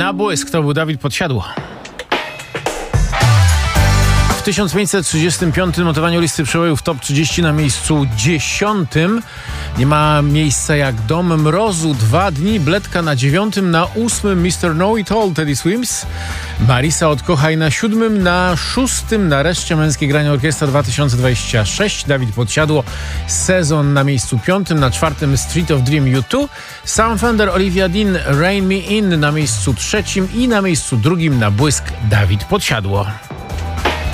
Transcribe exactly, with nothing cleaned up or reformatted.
Na błysk to był Dawid Podsiadło. W tysiąc pięćset trzydziestym piątym notowaniu listy przebojów Top trzydzieści na miejscu dziesiątym. Nie ma miejsca jak Dom Mrozu. Dwa dni Bledka na dziewiątym, na ósmym mister Know It All Teddy Swims. Marisa Odkochaj na siódmym, na szóstym nareszcie Męskie Granie Orkiestra dwa tysiące dwadzieścia sześć. Dawid Podsiadło, Sezon na miejscu piątym, na czwartym Street of Dream U dwa. Sam Fender, Olivia Dean, Rain Me In na miejscu trzecim i na miejscu drugim na błysk Dawid Podsiadło.